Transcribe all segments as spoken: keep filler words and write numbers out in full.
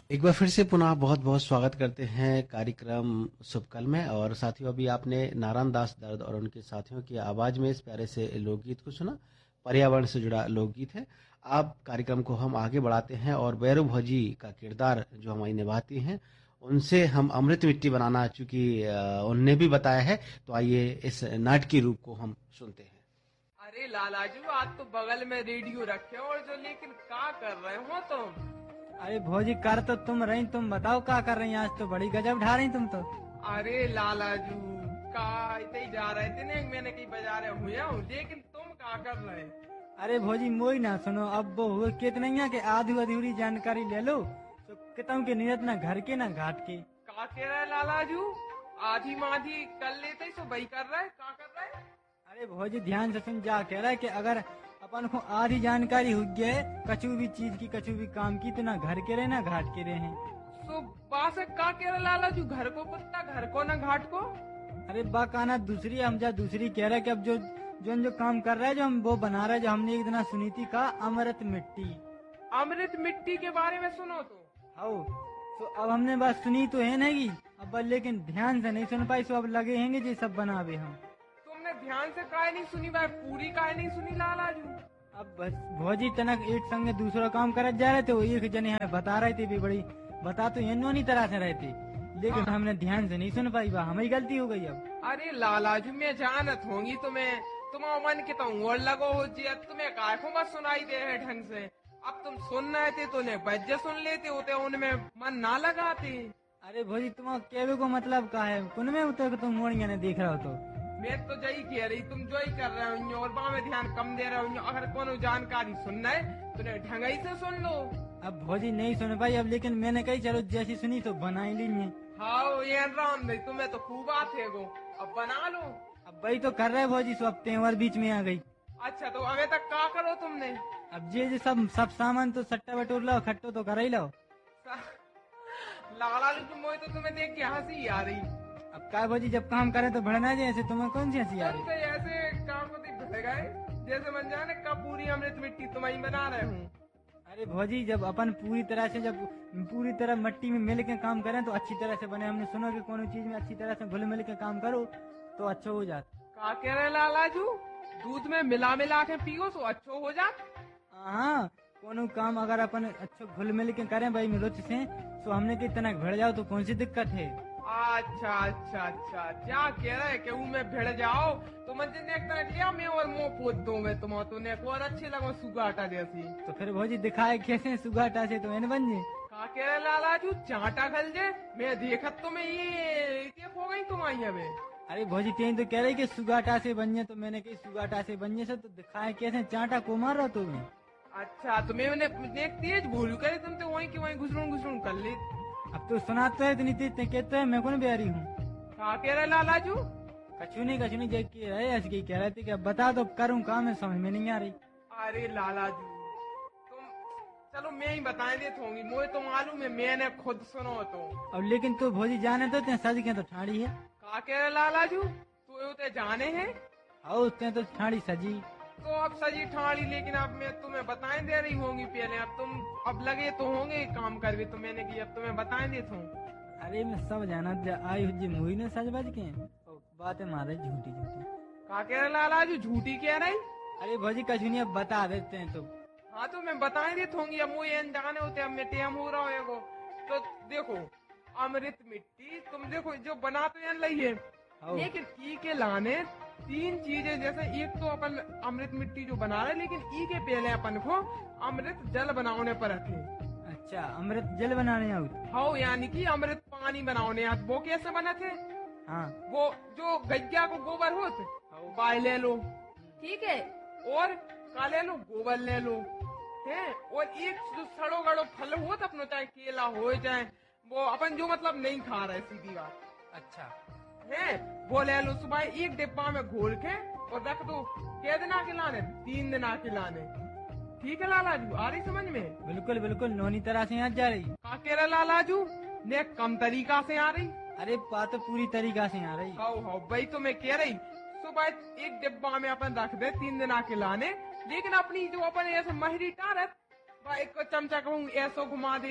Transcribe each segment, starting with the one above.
एक बार फिर से पुनः बहुत बहुत स्वागत करते हैं कार्यक्रम शुभकल में। और साथियों, अभी आपने नारायण दास दर्द और उनके साथियों की आवाज में इस प्यारे से लोकगीत को सुना। पर्यावरण से जुड़ा लोकगीत है। आप कार्यक्रम को हम आगे बढ़ाते हैं और भैरव भौजी का किरदार जो हमारी निभाती हैं, उनसे हम अमृत मिट्टी बनाना, चूंकि अ, उनने भी बताया है, तो आइए इस नाटकीय रूप को हम सुनते हैं। अरे लालाजू, आज तो बगल में रेडियो रखे हो और जो, लेकिन क्या कर रहे हो तुम? अरे भौजी, कर तो तुम रही, तुम बताओ क्या कर रही? आज तो बड़ी गजब ढा रही तुम तो। अरे लालाजू, का इतने ही जा रहे थे ना, मैंने कहीं बाजार हुए हूँ, लेकिन तुम क्या कर रहे? अरे भौजी मोई ना सुनो, अब वो हुए कितनैया के आधी अधूरी जानकारी ले लो तो कितों के नियत ना घर के ना घाट के। का कह रहे लालाजू? आधी माधी कर लेते सो वही कर रहे, का कर रहे? अरे भौजी ध्यान से सुन, जा कह रहा है कि अगर अपन को आधी जानकारी हो गया है कछु भी चीज की, कछु भी काम की, तो ना घर के रहे ना घाट के रहे। सो बास का कह रहे लालाजू, घर को कुत्ता, घर को ना घाट को? अरे बाकाना दूसरी, हम जा दूसरी कह रहे कि अब जो जो जो काम कर रहा है, जो हम वो बना रहे हैं, जो हमने एक दिन सुनी थी का अमृत मिट्टी। अमृत मिट्टी के बारे में सुनो तो। आओ तो अब हमने बात सुनी तो है नहीं, अब बस लेकिन ध्यान से नहीं सुन पाई, तो अब लगे हैंगे जी सब बनावे हम। तुमने ध्यान से काहे नहीं सुनी भाई, पूरी काहे नहीं सुनी लालाजू? अब बस भौजी तनक एक संग दूसरा काम करत जा रहे थे, वो एक जने हमें बता रहे थे भी, बड़ी बता तो इन तरह से रहे थे, लेकिन हाँ। हमने ध्यान से नहीं सुन पाई, बा हमारी गलती हो गई अब। अरे लालाजू, मैं जानत होंगी तुम्हें, तुम्हारा मन के तो और लगो हो जी, अब तुम्हें काय को मत सुनाई दे है ढंग से। अब तुम सुन रहे थे तो उन्हें बज्जे सुन लेते होते, उनमें मन ना लगाते। अरे भौजी तुम्हारा कहने को मतलब का है, कुन में उतर के तुम मोड़िया ने देख रहे हो तो? मैं तो जही कह रही, तुम जो ही कर रहे हो और वहाँ में ध्यान कम दे रहे हो। अगर कोनो जानकारी सुनना है तो उन्हें ढंगई से सुन लो। अब भौजी नहीं सुन पाई अब, लेकिन मैंने कही चलो जैसी सुनी तो बना ही ली। हाँ ये राम नहीं, तुम्हें तो खूब आते है गो, अब बना लो। अब वही तो कर रहे भौजी, सो अब त्योहार बीच में आ गई। अच्छा तो अभी तक क्या करो तुमने? अब जे जे सब सब सामान तो सट्टा बटोर लो, खट्टो तो कर ही लो। लाला जी, मोई तो तुम्हें देख के हंसी आ रही। अब क्या भौजी, जब काम करे तो बढ़ना जाए, ऐसे तुम्हें कौन सी हंसी आ तुम रही? तो ऐसे काम को भर गए जैसे बन जाने का पूरी अमृत मिट्टी तुम्हें बना रहे हूँ। अरे भौजी, जब अपन पूरी तरह से, जब पूरी तरह मिट्टी में मिल के काम करें तो अच्छी तरह से बने। हमने सुना कि कोनो चीज में अच्छी तरह से घुल मिल के काम करो तो अच्छा हो जाता। का कह रहे लालाजू, दूध में मिला मिला के पियो तो अच्छो हो जात? हाँ, कोनो काम अगर अपन अच्छा घुल मिल के करें भाई में रुचि से, तो हमने की तना भिड़ जाओ तो कौन सी दिक्कत है? अच्छा अच्छा अच्छा, क्या कह रहे कि में भिड़ जाओ तो मुझे एक तरह लिया मैं और मुंह पोत दूंगे तुम, तो ने और अच्छे लगो सुगाटा जैसी। तो फिर भौजी दिखाए कैसे सुगाटा से तो मैंने बन जे। का कह रहे लालाजू, चाटा खल जे, मैं देखत तुम्हें ये देख हो गई तुम्हारी हमें। अरे भौजी तेन तो कह रही कि सुगाटा से बन जे, तो मैंने कही सुगाटा से बन जे से तो दिखाए कैसे चाटा को मार रहा तुम्हें। अच्छा तो मैं मैंने एक तेज भूल करे, तुम तो वहीं की वहीं घुसरून घुसरून कर ले। अब तो सुनाते है इतनी तेज कहते है मैं कौन बिहारी हूँ? का कह रहे लालाजू? कछु नहीं कछु नहीं, देख के रहे ऐसे कह रहे थे कि अब बता दो करूँ काम है, समझ में नहीं आ रही। अरे लालाजू, तुम चलो मैं ही बताए देता होंगी, मुझे तो मालूम है, मैंने खुद सुनो तो। अब लेकिन तू भौजी जाने तो ते सज के तो ठाड़ी है। का कह रहे लालाजू, तू तो जाने हैं? आओ ते तो ठाड़ी सजी। तो अब सजी ठाड़ी, लेकिन अब मैं तुम्हें बताए दे रही होंगी पहले, अब तुम अब लगे तो होंगे काम कर भी, तो मैंने की अब तुम्हें बताए देता हूँ। अरे मैं सब जाना आई हुई मुही ने सज बज के बातें मारे झूठी झूठी। का कह रहे लालाजू, झूठी कह रही? अरे भौजी कछु नहीं, अब बता देते हैं तो। हाँ तो मैं बताए देता होंगी, अब मुझे जाने होते, अब मैं टेम हो रहा है। तो देखो अमृत मिट्टी, तुम देखो जो बना तो यहाँ लई है, लेकिन ई के लाने तीन चीजें, जैसे एक तो अपन अमृत मिट्टी जो बना रहे, लेकिन ई के पहले अपन को अमृत जल बनाने पर थे। अच्छा, अमृत जल बनाने आओ? हाँ, यानी कि अमृत पानी बनाने आत। वो कैसे बना थे? हाँ, वो जो गैया को गोबर होते बाय ले लो, ठीक है, और का ले लो, गोबर ले लो, है, और एक जो सड़ो गड़ो फल हो, अपनो चाहे केला हो चाहे वो अपन जो मतलब नहीं खा रहे, सीधी बात। अच्छा है, वो ले लो, सुबह एक डिब्बा में घोल के और रख दो। कै दिन के लाने? तीन दिन के लाने। ठीक है लालाजू, आ रही समझ में? बिल्कुल बिल्कुल, नौनी तरह से यहाँ जा रही। का कह रहे लालाजू, ने कम तरीका से आ रही? अरे बात तो पूरी तरीका से आ रही। हाँ हाँ भाई, तो मैं कह रही सुबह एक डिब्बा में अपन रख दे तीन दिन के लाने, लेकिन अपनी जो अपन ऐसे महरी टारत एक चमचा कहूँ ऐसो घुमा दे,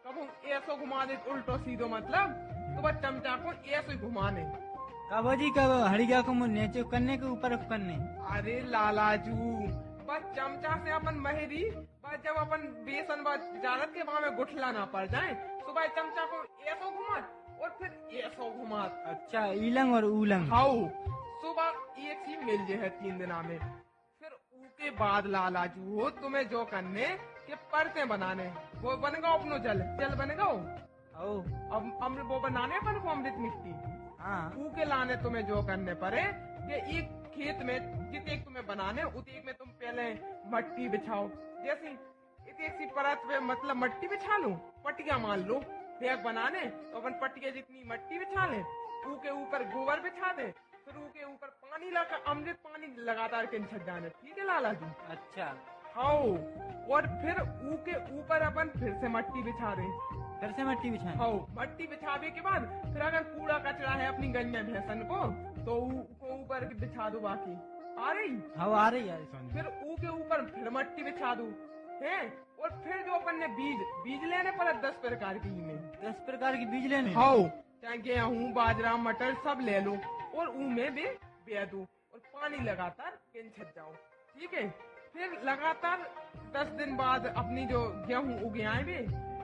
कब ऐसो घुमा दे उल्टो सीधो मतलब तो बस चमचा को ऐसे ही घुमाने। कब जी कब हड़िया को मुँह नीचे करने के ऊपर करने। अरे लालाजू बस चमचा से अपन महेरी बस जब अपन बेसन बस जालत के वहां में गुठला ना पड़ जाए सुबह चमचा को ऐसो घुमात और फिर ऐसो घुमात। अच्छा ईलंग और ऊलंग। हाउ सुबह एक ही मिल जे है तीन दिना में। फिर उसके बाद लालाजू हो तुम्हें जो करने के परते बनाने वो बन गो अपनो जल जल बन गो। ओ अब हम वो बनाने अपन को अमृत मिट्टी हाँ ऊ के लाने तुम्हें जो करने पड़े कि एक खेत में जितने तुम्हें बनाने उतने में तुम पहले मट्टी बिछाओ। जैसे इतने सी परत पे मतलब मट्टी बिछा लो पट्टियां मान लो बैग बनाने तो अपन पट्टियां जितनी मट्टी बिछा ले ऊ के ऊपर गोबर बिछा दे फिर ऊ के ऊपर पानी लगा अमृत पानी लगातार के छट जाने। ठीक है लाला जी। अच्छा हाँ और फिर ऊ के ऊपर अपन फिर से मट्टी बिछा दे फिर से मट्टी बिछाए। हाँ मट्टी बिछावे के बाद फिर अगर कूड़ा कचरा है अपनी गन्ने भैंसन को तो ऊ को ऊपर बिछा दो बाकी आ रही। हाँ आ रही है समझ। फिर ऊ के ऊपर फिर मट्टी बिछा दो है और फिर जो अपन ने बीज बीज लेने पर दस प्रकार की में दस प्रकार की बीज लेने। हाँ चाहे गेहूँ बाजरा मटर सब ले लो और ऊ में भी बे दो और पानी लगातार छट जाओ। ठीक है फिर लगातार दस दिन बाद अपनी जो गेहूँ उगे आए भी